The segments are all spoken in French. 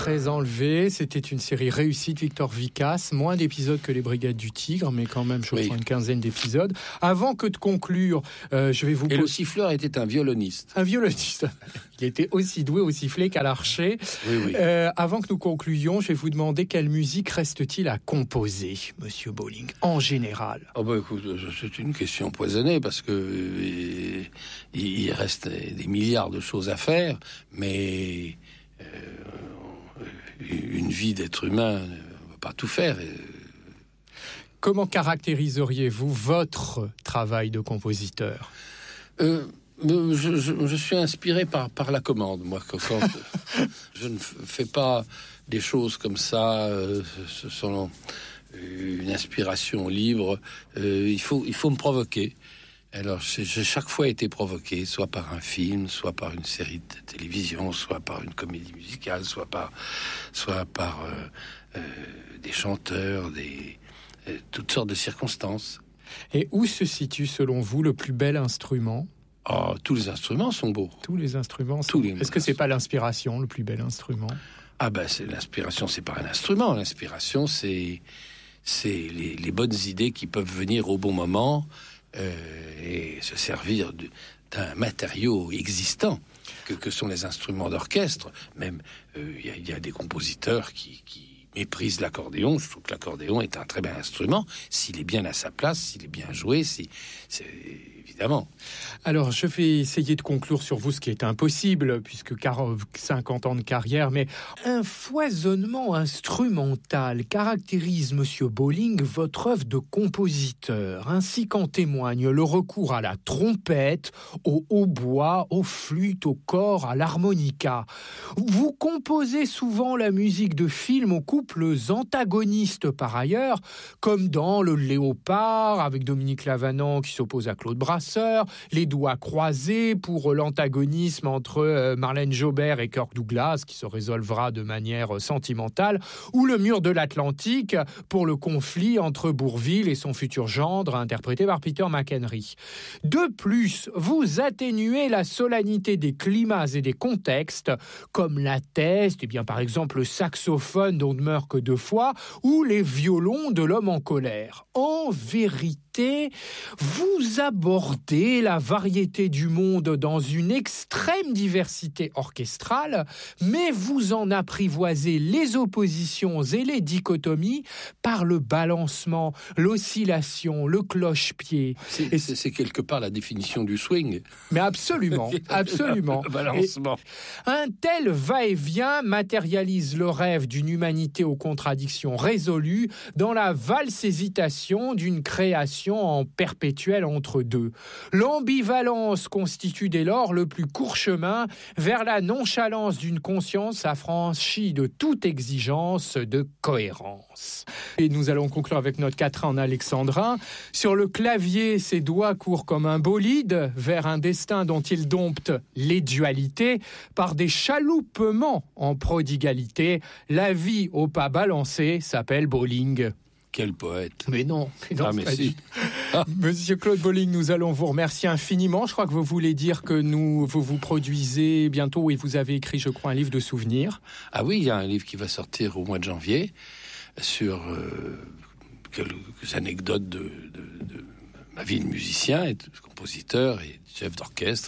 très enlevé. C'était une série réussie de Victor Vicas. Moins d'épisodes que les Brigades du Tigre, mais quand même, je crois, une quinzaine d'épisodes. Avant que de conclure, je vais vous... Et le siffleur était un violoniste. Un violoniste. Il était aussi doué au sifflet qu'à l'archet. Oui. Avant que nous concluions, je vais vous demander quelle musique reste-t-il à composer, Monsieur Bolling, en général. Écoute, c'est une question empoisonnée parce que il reste des milliards de choses à faire, mais une vie d'être humain ne va pas tout faire. Comment caractériseriez-vous votre travail de compositeur ? Je suis inspiré par la commande, moi. Quand je ne fais pas des choses comme ça, selon une inspiration libre. Il faut me provoquer. Alors, j'ai chaque fois été provoqué, soit par un film, soit par une série de télévision, soit par une comédie musicale, soit par des chanteurs, toutes sortes de circonstances. Et où se situe, selon vous, le plus bel instrument ? Tous les instruments sont beaux. Tous les instruments sont beaux. Est-ce que c'est pas l'inspiration, le plus bel instrument ? C'est l'inspiration, c'est pas un instrument. L'inspiration, c'est les bonnes idées qui peuvent venir au bon moment et se servir d'un matériau existant que sont les instruments d'orchestre. Même il y a des compositeurs qui méprisent l'accordéon. Je trouve que l'accordéon est un très bel instrument s'il est bien à sa place, s'il est bien joué, c'est évidemment. Alors, je vais essayer de conclure sur vous, ce qui est impossible, puisque 50 ans de carrière, mais un foisonnement instrumental caractérise, Monsieur Bolling, votre œuvre de compositeur, ainsi qu'en témoigne le recours à la trompette, au hautbois, aux flûtes, au cor, à l'harmonica. Vous composez souvent la musique de films aux couples antagonistes par ailleurs, comme dans Le Léopard, avec Dominique Lavanant qui s'oppose à Claude Brasseur, Les Doigts croisés pour l'antagonisme entre Marlène Jobert et Kirk Douglas, qui se résolvera de manière sentimentale, ou Le Mur de l'Atlantique pour le conflit entre Bourvil et son futur gendre, interprété par Peter McHenry. De plus, vous atténuez la solennité des climats et des contextes, comme l'atteste, par exemple, le saxophone dont ne meurt que 2 fois, ou les violons de L'Homme en colère. En vérité, vous abordez la variété du monde dans une extrême diversité orchestrale, mais vous en apprivoisez les oppositions et les dichotomies par le balancement, l'oscillation, le cloche-pied. C'est quelque part la définition du swing. Mais absolument, absolument. Le balancement. Un tel va-et-vient matérialise le rêve d'une humanité aux contradictions résolues dans la valse-hésitation d'une création en perpétuel entre-deux. L'ambivalence constitue dès lors le plus court chemin vers la nonchalance d'une conscience affranchie de toute exigence de cohérence. Et nous allons conclure avec notre quatrain en alexandrin. Sur le clavier, ses doigts courent comme un bolide vers un destin dont il dompte les dualités par des chaloupements en prodigalité. La vie au pas balancé s'appelle Bolling. Quel poète. Mais non. Mais si. Monsieur Claude Bolling, nous allons vous remercier infiniment. Je crois que vous voulez dire que vous produisez bientôt et vous avez écrit, je crois, un livre de souvenirs. Ah oui, il y a un livre qui va sortir au mois de janvier sur quelques anecdotes de ma vie de musicien et de compositeur et de chef d'orchestre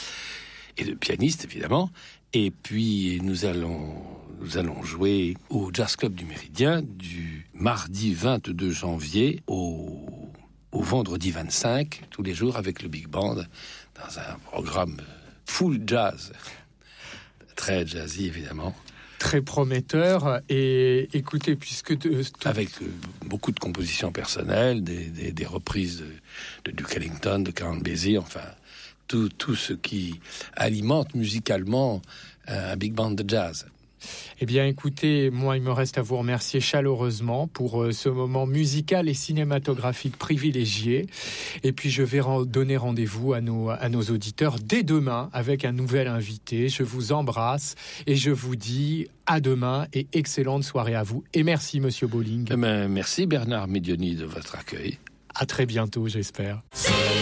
et de pianiste, évidemment. Et puis, nous allons jouer au Jazz Club du Méridien du mardi 22 janvier au vendredi 25, tous les jours avec le Big Band, dans un programme full jazz. Très jazzy, évidemment. Très prometteur. Et écoutez, puisque... Avec beaucoup de compositions personnelles, des reprises de Duke Ellington, de Count Basie, enfin... Tout ce qui alimente musicalement un big band de jazz. Eh bien, écoutez, moi, il me reste à vous remercier chaleureusement pour ce moment musical et cinématographique privilégié. Et puis, je vais donner rendez-vous à nos auditeurs dès demain avec un nouvel invité. Je vous embrasse et je vous dis à demain et excellente soirée à vous. Et merci, Monsieur Bolling. Merci, Bernard Médioni, de votre accueil. À très bientôt, j'espère.